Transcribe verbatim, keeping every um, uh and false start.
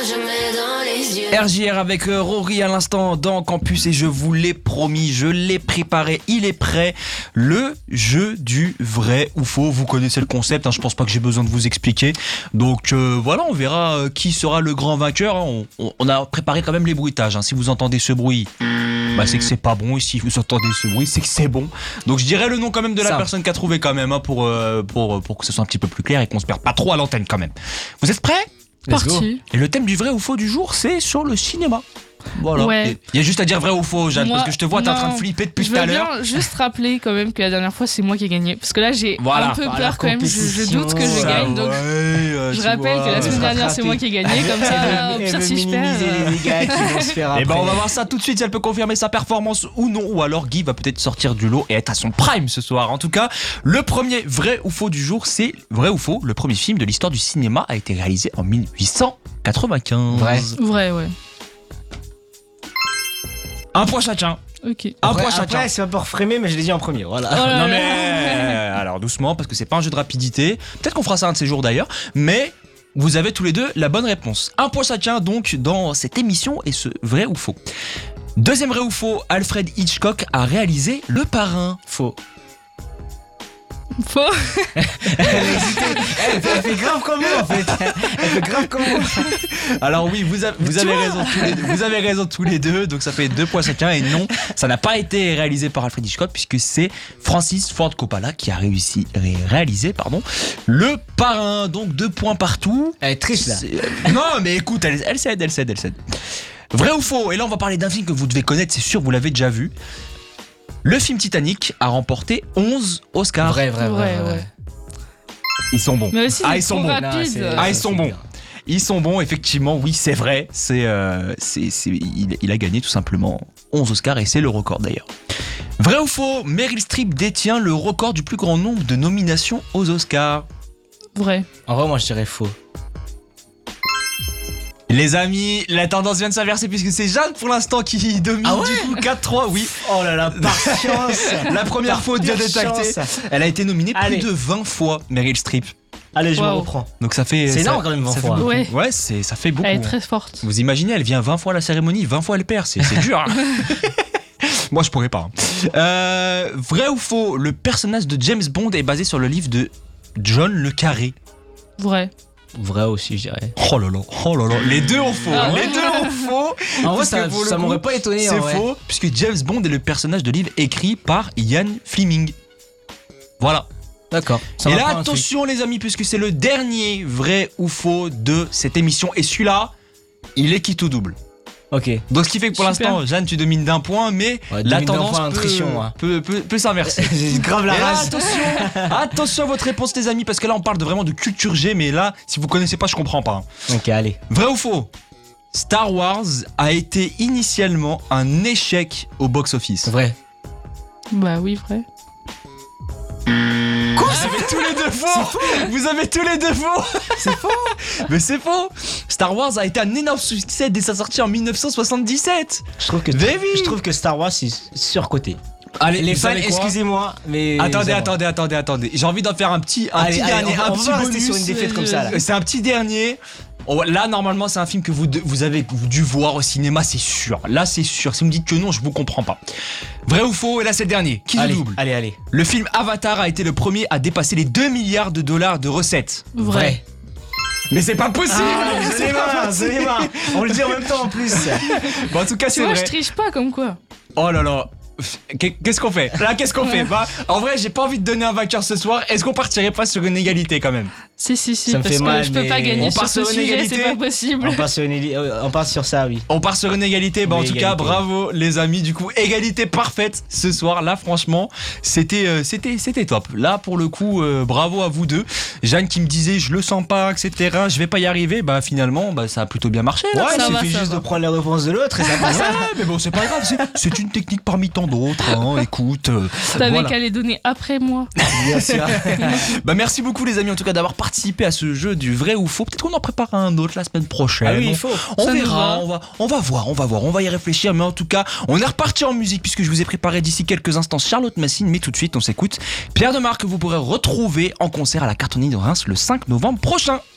je mets dans les yeux. R J R avec euh, Rory à l'instant dans Campus et je vous l'ai promis, je l'ai préparé, il est prêt. Le jeu du vrai ou faux, vous connaissez le concept, hein, je pense pas que j'ai besoin de vous expliquer. Donc euh, voilà, on verra euh, qui sera le grand vainqueur. Hein. On, on, on a préparé quand même les bruitages. Hein. Si vous entendez ce bruit, bah, c'est que c'est pas bon. Et si vous entendez ce bruit, c'est que c'est bon. Donc je dirais le nom quand même de la Ça. personne qui a trouvé quand même, hein, pour, euh, pour, pour que ce soit un petit peu plus clair et qu'on se perde pas trop à l'antenne quand même. Vous êtes prêts ? Let's go. Parti. Et le thème du vrai ou faux du jour, c'est sur le cinéma. Voilà. Ouais. Il y a juste à dire vrai ou faux, Jeanne, Moi, parce que je te vois, t'es en train de non. flipper depuis Je tout à veux l'heure. bien juste rappeler quand même que la dernière fois c'est moi qui ai gagné. Parce que là j'ai Voilà. un peu Par peur la quand même, je, je doute que je compétition. gagne. Donc Ouais, euh, je tu rappelle vois, que la euh, semaine dernière c'est moi qui ai gagné. Comme ça, euh, au Elle pire veut si je perds. minimiser euh, les dégâts qui vont se faire après. Et ben on va voir ça tout de suite si elle peut confirmer sa performance ou non, ou alors Guy va peut-être sortir du lot et être à son prime ce soir. En tout cas, le premier vrai ou faux du jour, c'est vrai ou faux. Le premier film de l'histoire du cinéma a été réalisé en dix-huit cent quatre-vingt-quinze. Vrai. Vrai, ouais. Un point chacun. Ok. Un Après, point chacun. après, c'est pas pour frémer, mais je l'ai dit en premier. Voilà. Oh là Non là. mais alors doucement parce que c'est pas un jeu de rapidité. Peut-être qu'on fera ça un de ces jours d'ailleurs, mais vous avez tous les deux la bonne réponse. Un point chacun donc dans cette émission et ce vrai ou faux. Deuxième vrai ou faux, Alfred Hitchcock a réalisé Le Parrain. Faux. Faux. Elle a hésité. Elle fait, elle fait grave comme moi en fait. Elle fait grave comme moi. Alors oui, vous, avez, vous Tu avez vois. raison tous les deux. Vous avez raison tous les deux, donc ça fait deux points chacun. Et non, ça n'a pas été réalisé par Alfred Hitchcock puisque c'est Francis Ford Coppola qui a réussi ré- réalisé pardon Le Parrain. Donc deux points partout. Elle est triste là. C'est- Non, mais écoute, elle, elle cède, elle cède, elle cède. Vrai ou faux? Et là, on va parler d'un film que vous devez connaître, c'est sûr, vous l'avez déjà vu. Le film Titanic a remporté onze Oscars. Vrai, vrai, vrai. Ouais, vrai. ouais. Ils sont bons. Mais aussi Ah, c'est ils sont trop bons. Non, rapide. c'est- Ah, ils c'est sont bons. bien. Ils sont bons, effectivement, oui, c'est vrai. C'est, euh, c'est, c'est, il, il a gagné tout simplement onze Oscars et c'est le record d'ailleurs. Vrai ou faux? Meryl Streep détient le record du plus grand nombre de nominations aux Oscars. Vrai. En vrai, moi je dirais faux. Les amis, la tendance vient de s'inverser puisque c'est Jeanne pour l'instant qui domine Ah ouais du coup quatre trois, oui. Oh là là, par chance. La première faute vient d'être actée. chance. Elle a été nominée Allez. plus de vingt fois, Meryl Streep. Allez, je me Wow. reprends. Donc ça fait... C'est ça- énorme quand même, vingt ça fait fois. beaucoup. Ouais. Ouais, c'est, ça fait beaucoup. Elle est hein. très forte. Vous imaginez, elle vient vingt fois à la cérémonie, vingt fois elle perd, c'est, c'est dur. Hein. Moi je pourrais pas. hein. Euh, vrai ou faux, le personnage de James Bond est basé sur le livre de John le Carré. Vrai. Vrai aussi, je dirais. Oh là là, oh là là, les deux ont faux, Ah hein. ouais. les deux ont faux. En vrai, Parce ça, que pour le ça coup, m'aurait pas étonné. C'est en vrai. faux, puisque James Bond est le personnage de livre écrit par Ian Fleming. Voilà. D'accord. Ça Et m'apprend là, un truc. attention les amis, puisque c'est le dernier vrai ou faux de cette émission. Et celui-là, il est qui tout double. Ok. Donc ce qui fait que pour Super. l'instant, Jeanne, tu domines d'un point, mais Ouais, la domine d'un tendance point, peut, trichon, hein. peut, peut, peut s'inverser. J'ai grave la Et là, race. attention, attention à votre réponse les amis, parce que là on parle de vraiment de culture G, mais là, si vous connaissez pas, je comprends pas. hein. Ok, allez. Vrai ou faux? Star Wars a été initialement un échec au box-office. Vrai. Bah oui, vrai. Quoi? Vous avez tous les deux faux. Vous avez tous les deux faux. C'est faux. Mais c'est faux. Star Wars a été un énorme succès dès sa sortie en dix-neuf cent soixante-dix-sept. Je trouve que, Mais oui. je trouve que Star Wars c'est surcoté. Allez, Les vous fans, savez quoi? excusez-moi, mais. Attendez, ça va. attendez, attendez, attendez. J'ai envie d'en faire un petit, un Allez, petit allez, dernier, on va- un on petit va rester bonus. sur une défaite comme ça là. C'est un petit dernier. Oh, là, normalement, c'est un film que vous, de- vous avez dû voir au cinéma, c'est sûr. Là, c'est sûr. Si vous me dites que non, je vous comprends pas. Vrai ou faux? Et là, c'est le dernier. Qui le Allez, double? allez, allez. Le film Avatar a été le premier à dépasser les deux milliards de dollars de recettes. Vrai. Mais c'est pas possible! Ah, C'est pas c'est les mains. On le dit en même temps en plus. Bon, en tout cas, Tu c'est vois, vrai. je triche pas comme quoi. Oh là là. Qu'est-ce qu'on fait? Là, qu'est-ce qu'on fait? Bah, en vrai, j'ai pas envie de donner un vainqueur ce soir. Est-ce qu'on partirait pas sur une égalité quand même? Si, si, si, Ça me parce fait que mal, je peux mais pas gagner on sur part ce sur une sujet, égalité. c'est pas possible. On part sur, une éli- euh, on part sur ça, oui. On part sur une égalité. Bah, en Oui, tout cas, égalité. bravo les amis. Du coup, égalité parfaite ce soir. Là, franchement, c'était, euh, c'était, c'était top. Là, pour le coup, euh, bravo à vous deux. Jeanne qui me disait, je le sens pas, et cetera. Je vais pas y arriver. Bah, finalement, bah, ça a plutôt bien marché. Ouais, Là. il ça va, suffit ça juste va. de prendre la réponse de l'autre et ça passe. Ouais, mais bon, c'est pas grave. C'est, c'est une technique parmi tant d'autres. Hein. Écoute, euh, T'avais voilà. qu'à les donner après moi. Bien sûr. Bah merci beaucoup les amis en tout cas d'avoir participé à ce jeu du vrai ou faux. Peut-être qu'on en prépare un autre la semaine prochaine. Ah oui, il faut. On Ça nous verra, va. on va, on va voir, on va voir, on va y réfléchir. Mais en tout cas, on est reparti en musique puisque je vous ai préparé d'ici quelques instants Charlotte Massine. Mais tout de suite, on s'écoute Pierre Demar que vous pourrez retrouver en concert à la Cartonnerie de Reims le cinq novembre prochain.